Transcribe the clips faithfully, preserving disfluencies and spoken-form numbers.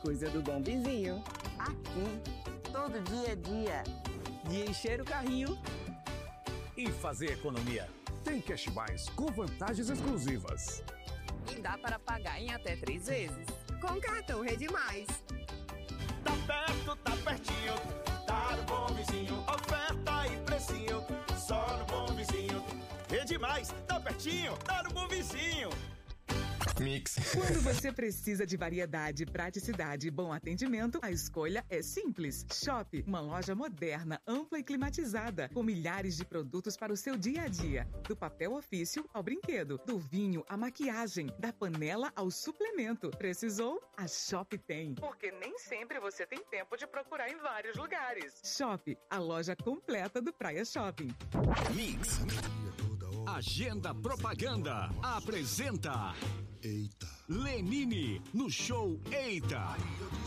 coisas do bom vizinho. Aqui, todo dia é dia de encher o carrinho e fazer economia. Tem Cash Mais com vantagens exclusivas. E dá para pagar em até três vezes. Com cartão Rede Mais. Tá perto, tá pertinho, tá no bom vizinho. Oferta e precinho, só no bom vizinho. Rede Mais, tá pertinho, tá no bom vizinho. Mix. Quando você precisa de variedade, praticidade e bom atendimento, a escolha é simples. Shop, uma loja moderna, ampla e climatizada, com milhares de produtos para o seu dia a dia. Do papel ofício ao brinquedo, do vinho à maquiagem, da panela ao suplemento. Precisou? A Shop tem. Porque nem sempre você tem tempo de procurar em vários lugares. Shop, a loja completa do Praia Shopping. Mix. Agenda Propaganda apresenta Eita. Lenine no show Eita.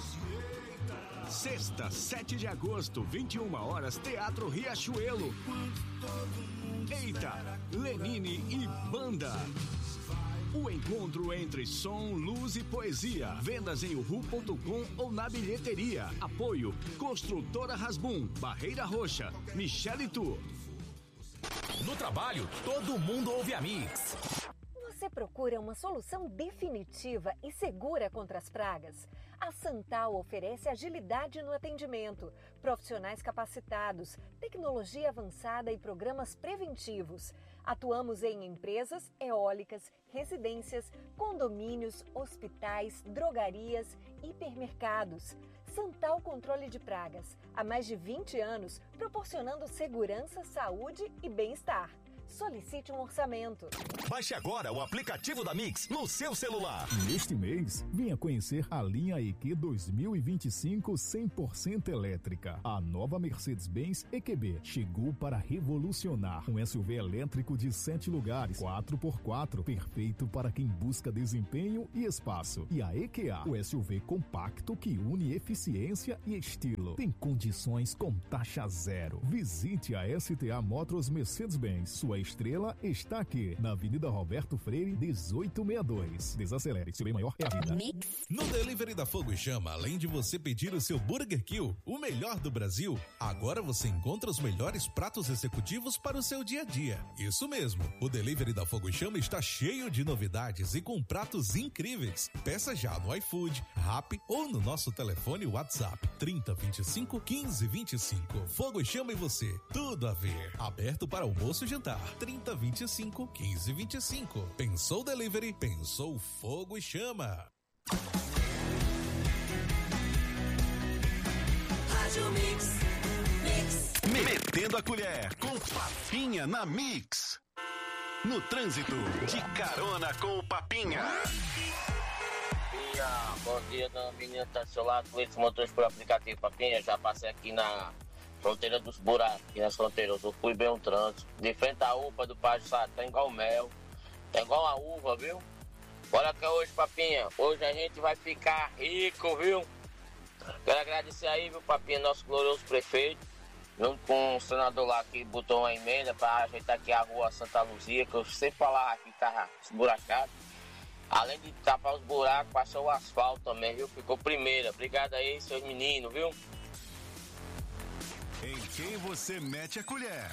Sexta, sete de agosto, vinte e uma horas, Teatro Riachuelo. Eita, Lenine e banda. O encontro entre som, luz e poesia. Vendas em uhu ponto com ou na bilheteria. Apoio Construtora Rasbum, Barreira Roxa, Michele Tu. No trabalho, todo mundo ouve a Mix. Você procura uma solução definitiva e segura contra as pragas? A Santal oferece agilidade no atendimento, profissionais capacitados, tecnologia avançada e programas preventivos. Atuamos em empresas, eólicas, residências, condomínios, hospitais, drogarias, hipermercados. Santal Controle de Pragas, há mais de vinte anos, proporcionando segurança, saúde e bem-estar. Solicite um orçamento. Baixe agora o aplicativo da Mix no seu celular. Neste mês, venha conhecer a linha E Q dois mil e vinte e cinco cem por cento elétrica. A nova Mercedes-Benz E Q B chegou para revolucionar. Um S U V elétrico de sete lugares, quatro por quatro, perfeito para quem busca desempenho e espaço. E a E Q A, o S U V compacto que une eficiência e estilo. Tem condições com taxa zero. Visite a S T A Motors Mercedes-Benz. Sua estrela está aqui, na Avenida Roberto Freire, dezoito sessenta e dois. Desacelere, seu bem maior é a vida. No Delivery da Fogo e Chama, além de você pedir o seu Burger Kill, o melhor do Brasil, agora você encontra os melhores pratos executivos para o seu dia a dia. Isso mesmo, o Delivery da Fogo e Chama está cheio de novidades e com pratos incríveis. Peça já no iFood, Rappi ou no nosso telefone WhatsApp trinta, vinte e cinco, quinze, vinte e cinco. Fogo e Chama e você, tudo a ver. Aberto para almoço e jantar. trinta, vinte e cinco, quinze, vinte e cinco. Pensou Delivery? Pensou Fogo e Chama. Rádio Mix. Mix. Metendo a colher com Papinha na Mix. No trânsito, de carona com o Papinha. Papinha, bom dia, dona menina, tá do seu lado com esse motorista por aplicativo Papinha. Já passei aqui na fronteira dos buracos, aqui nas fronteiras, eu fui bem um trânsito. De frente à U P A do Págio Sá, tá igual mel, tá igual a uva, viu? Bora cá hoje, Papinha, hoje a gente vai ficar rico, viu? Quero agradecer aí, viu, Papinha, nosso glorioso prefeito, junto com o senador lá que botou uma emenda pra ajeitar aqui a rua Santa Luzia, que eu sempre falava que tava esburacado. Além de tapar os buracos, passou o asfalto também, viu? Ficou primeira. Obrigado aí, seus meninos, viu? Em quem você mete a colher?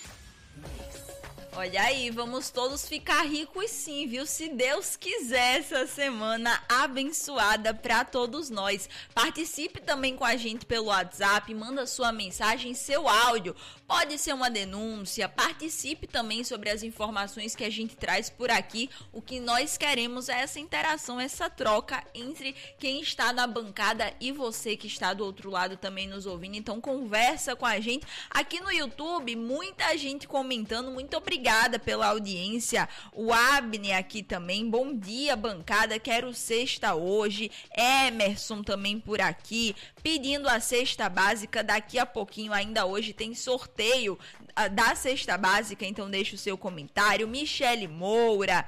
Olha aí, vamos todos ficar ricos sim, viu? Se Deus quiser, essa semana abençoada para todos nós. Participe também com a gente pelo WhatsApp, manda sua mensagem, seu áudio. Pode ser uma denúncia, participe também sobre as informações que a gente traz por aqui. O que nós queremos é essa interação, essa troca entre quem está na bancada e você que está do outro lado também nos ouvindo. Então conversa com a gente. Aqui no YouTube, muita gente comentando, muito obrigada. Obrigada pela audiência. O Abner aqui também. Bom dia, bancada. Quero cesta hoje. Emerson também por aqui, pedindo a cesta básica. Daqui a pouquinho, ainda hoje, tem sorteio da cesta básica. Então, deixa o seu comentário. Michele Moura.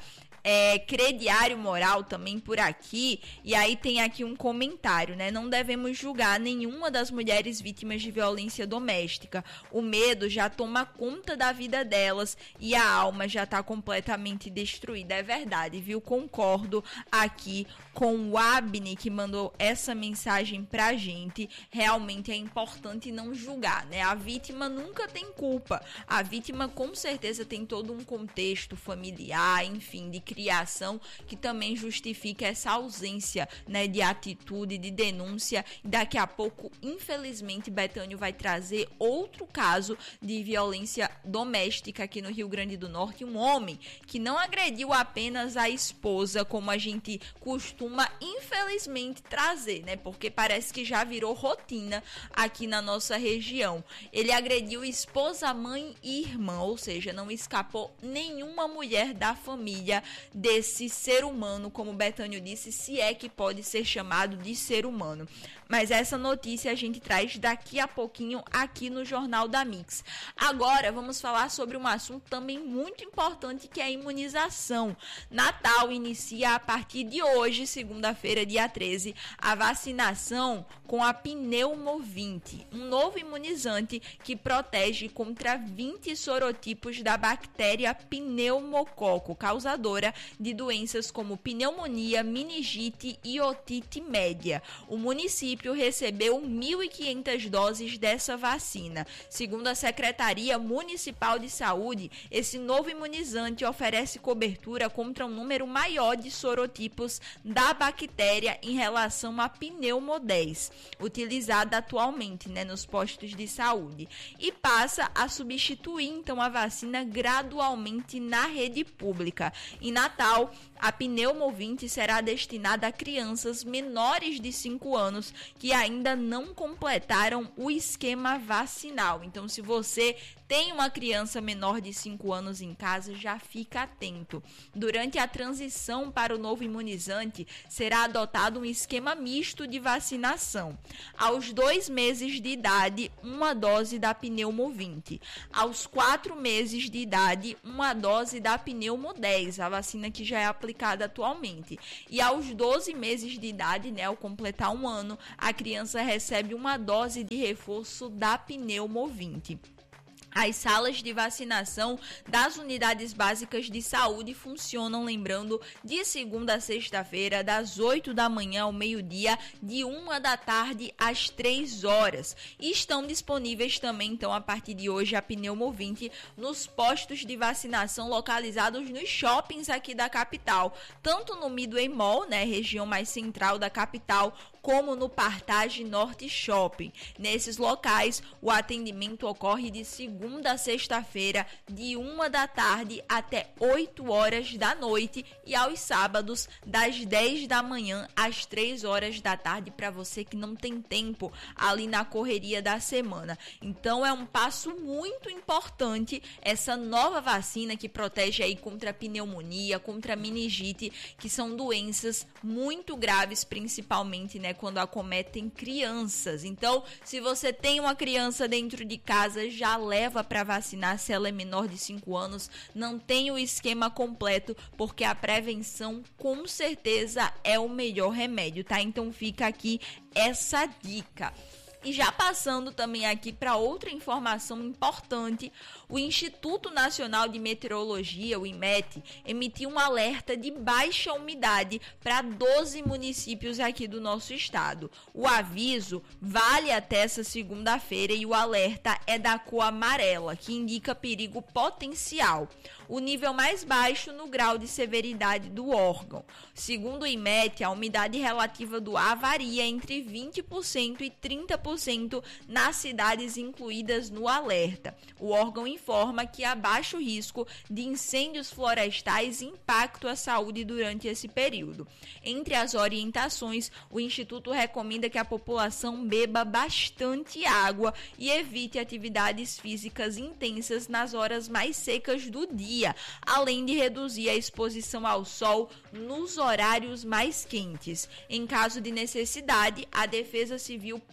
É, Crediário Moral também por aqui, e aí tem aqui um comentário, né? Não devemos julgar nenhuma das mulheres vítimas de violência doméstica. O medo já toma conta da vida delas e a alma já está completamente destruída. É verdade, viu? Concordo aqui com o Abne, que mandou essa mensagem pra gente. Realmente é importante não julgar, né? A vítima nunca tem culpa. A vítima com certeza tem todo um contexto familiar, enfim, de criação, que também justifica essa ausência, né, de atitude, de denúncia. Daqui a pouco, infelizmente, Betânio vai trazer outro caso de violência doméstica aqui no Rio Grande do Norte. Um homem que não agrediu apenas a esposa, como a gente costuma infelizmente trazer, né? Porque parece que já virou rotina aqui na nossa região. Ele agrediu esposa, mãe e irmã, ou seja, não escapou nenhuma mulher da família desse ser humano, como Betânio disse, se é que pode ser chamado de ser humano. Mas essa notícia a gente traz daqui a pouquinho aqui no Jornal da Mix. Agora vamos falar sobre um assunto também muito importante, que é a imunização. Natal inicia a partir de hoje, segunda-feira, dia treze, a vacinação com a Pneumovinte, um novo imunizante que protege contra vinte sorotipos da bactéria pneumococo, causadora de doenças como pneumonia, meningite e otite média. O município recebeu mil e quinhentas doses dessa vacina. Segundo a Secretaria Municipal de Saúde, esse novo imunizante oferece cobertura contra um número maior de sorotipos da bactéria em relação à pneumo dez, utilizada atualmente, né, nos postos de saúde, e passa a substituir então a vacina gradualmente na rede pública. Em Natal, a Pneumovinte será destinada a crianças menores de cinco anos que ainda não completaram o esquema vacinal. Então, se você tem uma criança menor de cinco anos em casa, já fica atento. Durante a transição para o novo imunizante, será adotado um esquema misto de vacinação. Aos dois meses de idade, uma dose da Pneumovinte. Aos quatro meses de idade, uma dose da Pneumo dez, a vacina que já é aplicada atualmente. E aos doze meses de idade, né, ao completar um ano, a criança recebe uma dose de reforço da Pneumovinte. As salas de vacinação das unidades básicas de saúde funcionam, lembrando, de segunda a sexta-feira, das oito da manhã ao meio-dia, de uma da tarde às três horas. E estão disponíveis também, então, a partir de hoje, a Pneumovinte nos postos de vacinação localizados nos shoppings aqui da capital, tanto no Midway Mall, né, região mais central da capital, como no Partage Norte Shopping. Nesses locais, o atendimento ocorre de segunda a sexta-feira, de uma da tarde até oito horas da noite, e aos sábados, das dez da manhã às três horas da tarde, para você que não tem tempo ali na correria da semana. Então, é um passo muito importante essa nova vacina que protege aí contra a pneumonia, contra a meningite, que são doenças muito graves, principalmente, né, quando acometem crianças. Então, se você tem uma criança dentro de casa, já leva para vacinar se ela é menor de cinco anos. Não tem o esquema completo, porque a prevenção com certeza é o melhor remédio, tá? Então fica aqui essa dica. E já passando também aqui para outra informação importante, o Instituto Nacional de Meteorologia, o IMET, emitiu um alerta de baixa umidade para doze municípios aqui do nosso estado. O aviso vale até essa segunda-feira e o alerta é da cor amarela, que indica perigo potencial. O nível mais baixo no grau de severidade do órgão. Segundo o IMET, a umidade relativa do ar varia entre vinte por cento e trinta por cento nas cidades incluídas no alerta. O órgão informa que há baixo risco de incêndios florestais e impacto à saúde durante esse período. Entre as orientações, o Instituto recomenda que a população beba bastante água e evite atividades físicas intensas nas horas mais secas do dia, além de reduzir a exposição ao sol nos horários mais quentes. Em caso de necessidade, a Defesa Civil pode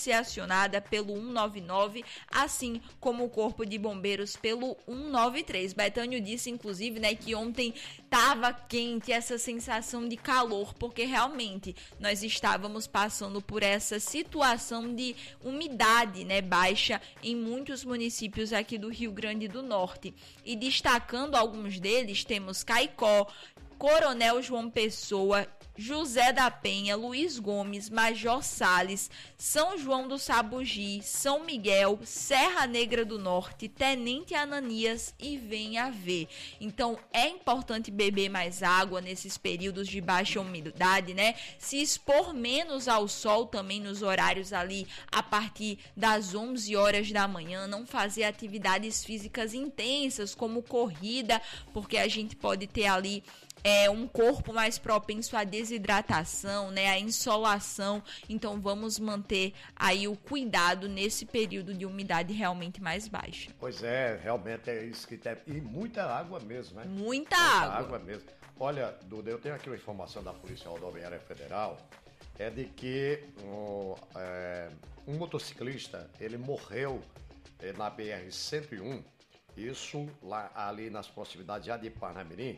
ser acionada pelo um nove nove, assim como o Corpo de Bombeiros pelo um nove três. Betânio disse, inclusive, né, que ontem estava quente, essa sensação de calor, porque realmente nós estávamos passando por essa situação de umidade, né, baixa em muitos municípios aqui do Rio Grande do Norte. E destacando alguns deles, temos Caicó, Coronel João Pessoa, José da Penha, Luiz Gomes, Major Sales, São João do Sabugi, São Miguel, Serra Negra do Norte, Tenente Ananias e Venha Ver. Então é importante beber mais água nesses períodos de baixa umidade, né? Se expor menos ao sol também nos horários ali a partir das onze horas da manhã, não fazer atividades físicas intensas como corrida, porque a gente pode ter ali É um corpo mais propenso à desidratação, né, à insolação. Então vamos manter aí o cuidado nesse período de umidade realmente mais baixa. Pois é, realmente é isso que tem. E muita água mesmo, né? Muita, muita água. água mesmo. Olha, Duda, eu tenho aqui uma informação da Polícia Rodoviária Federal, é de que um, é, um motociclista, ele morreu é, na B R cento e um, isso lá ali nas proximidades já de Parnamirim,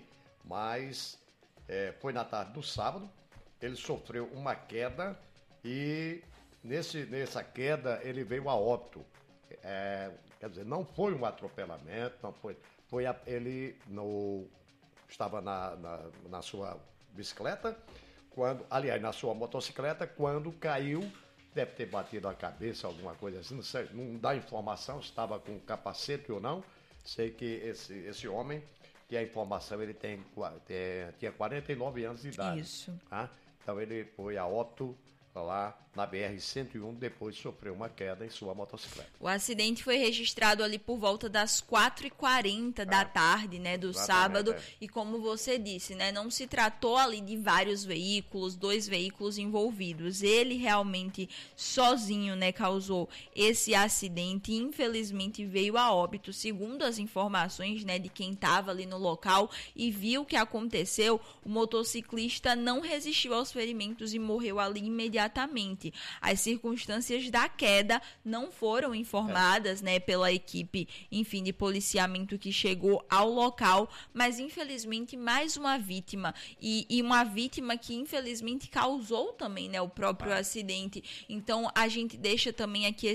mas é, foi na tarde do sábado, ele sofreu uma queda e nesse, nessa queda ele veio a óbito. É, quer dizer, não foi um atropelamento, não foi, foi a, ele no, estava na, na, na sua bicicleta, quando, aliás, na sua motocicleta, quando caiu, deve ter batido a cabeça, alguma coisa assim, não sei, não dá informação se estava com capacete ou não. Sei que esse, esse homem, que a informação, ele tem, tem, tinha quarenta e nove anos de idade. Isso. Tá? Então ele foi a óbito lá na B R cento e um, depois sofreu uma queda em sua motocicleta. O acidente foi registrado ali por volta das quatro e quarenta da tarde, né, do sábado, é. E como você disse, né, não se tratou ali de vários veículos, dois veículos envolvidos. Ele realmente sozinho, né, causou esse acidente e infelizmente veio a óbito, segundo as informações, né, de quem estava ali no local e viu o que aconteceu. O motociclista não resistiu aos ferimentos e morreu ali imediatamente. As circunstâncias da queda não foram informadas, é. né, pela equipe, enfim, de policiamento que chegou ao local, mas infelizmente mais uma vítima e, e uma vítima que infelizmente causou também, né, o próprio ah. acidente. Então a gente deixa também aqui